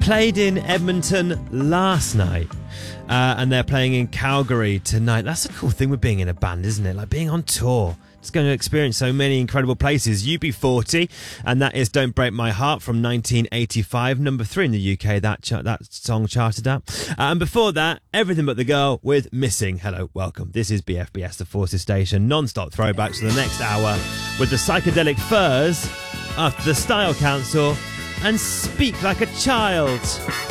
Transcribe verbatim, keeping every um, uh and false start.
played in Edmonton last night. Uh, and they're playing in Calgary tonight. That's the cool thing with being in a band, isn't it? Like being on tour. It's going to experience so many incredible places. U B forty, and that is Don't Break My Heart from nineteen eighty-five, number three in the U K, that ch- that song charted at. Uh, and before that, Everything But the Girl with Missing. Hello, welcome. This is B F B S, the Forces Station, non-stop throwbacks for the next hour with the Psychedelic Furs, after the Style Council, and Speak Like a Child.